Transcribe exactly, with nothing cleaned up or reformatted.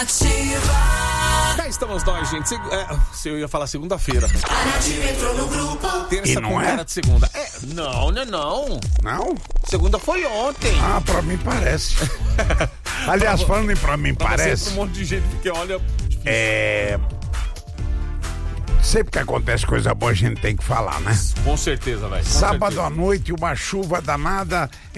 Cá estamos nós, gente. Seg... É, se eu ia falar segunda-feira. Terça com é? cara de segunda. É, não, não, não. Não? Segunda foi ontem. Ah, pra mim parece. Aliás, falando em pra mim pra parece. Pra um monte de gente, porque olha. É. Sempre que acontece coisa boa, a gente tem que falar, né? Com certeza, velho. Sábado certeza. à noite, uma chuva danada